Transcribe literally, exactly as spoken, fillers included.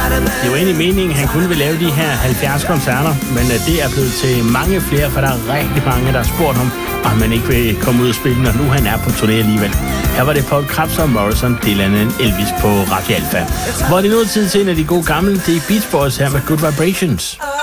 Det var egentlig meningen, at han kun ville lave de her halvfjerds koncerter, men det er blevet til mange flere, for der er rigtig mange, der har spurgt ham, om man ikke vil komme ud og spille, når nu han er på turné alligevel. Her var det Paul Krebs og Morrison, Dylan og Elvis på Radio Alpha. Hvor er det nu tid til en af de gode gamle, det er Beach Boys her med Good Vibrations.